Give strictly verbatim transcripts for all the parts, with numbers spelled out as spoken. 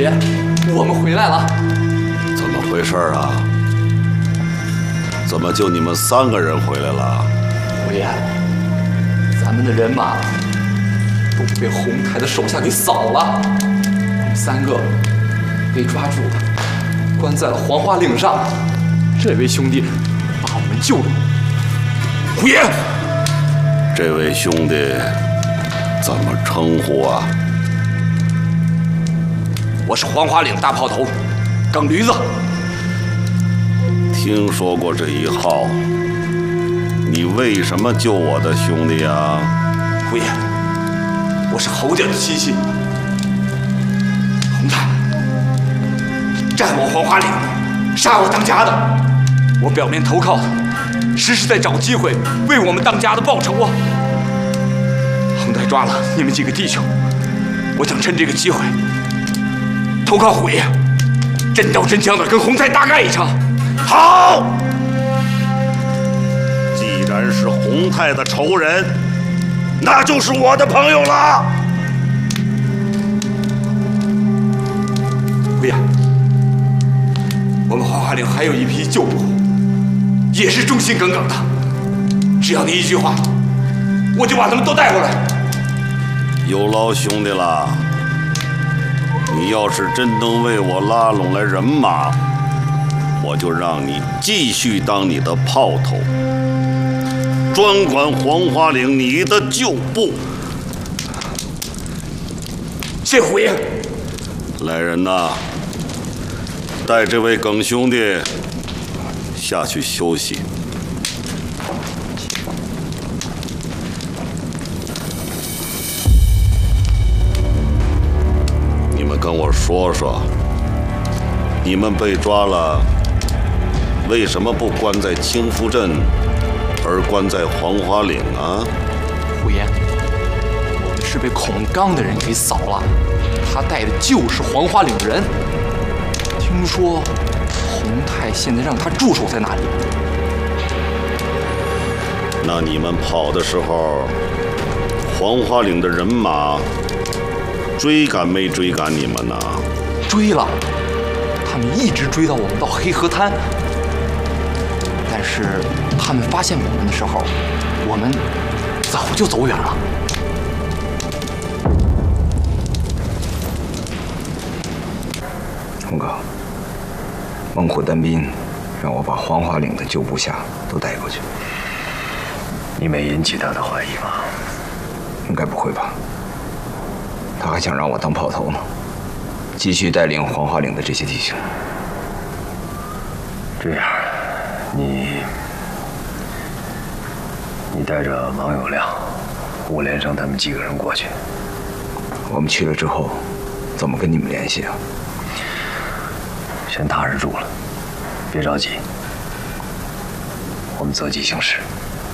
爷，我们回来了。 怎么回事啊？怎么就你们三个人回来了？ 虎爷，咱们的人马都被洪泰的手下给扫了，我们三个被抓住了，关在了黄花岭上。这位兄弟把我们救了。 虎爷，这位兄弟怎么称呼啊？ 我是黄花岭大炮头耿驴子。 听说过这一号，你为什么救我的兄弟呀？ 虎爷，我是侯家的亲信，洪泰占我黄花岭，杀我当家的。我表面投靠，实是在找机会为我们当家的报仇啊！洪泰抓了你们几个弟兄，我想趁这个机会投靠虎爷，真刀真枪的跟洪泰大干一场。 好，既然是洪泰的仇人，那就是我的朋友了。 虎爷，我们黄花岭还有一批旧部，也是忠心耿耿的，只要你一句话，我就把他们都带回来。 有劳兄弟了，你要是真能为我拉拢来人马，我就让你继续当你的炮头，专管黄花岭你的旧部。 谢虎爷。 来人呐，带这位耿兄弟下去休息。你们跟我说说，你们被抓了，为什么不关在清福镇，而关在黄花岭啊？ 虎爷，我们是被孔刚的人给扫了，他带的就是黄花岭人。听说洪泰现在让他驻守在那里。 那你们跑的时候，黄花岭的人马追赶没追赶你们呢？ 追了，他们一直追到我们到黑河滩。但是他们发现我们的时候，我们早就走远了。 洪哥，猛虎单兵让我把黄花岭的旧部下都带过去。 你没引起他的怀疑吧？ 应该不会吧？他还想让我当炮头呢，继续带领黄花岭的这些弟兄。 这样，你你带着王有亮、吴连生他们几个人过去。 我们去了之后，怎么跟你们联系啊？ 先踏实住了，别着急，我们择机行事。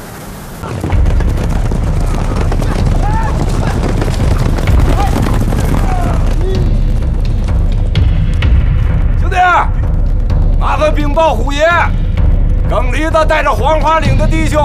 兄弟，麻烦禀报虎爷，耿驴子带着黄花岭的弟兄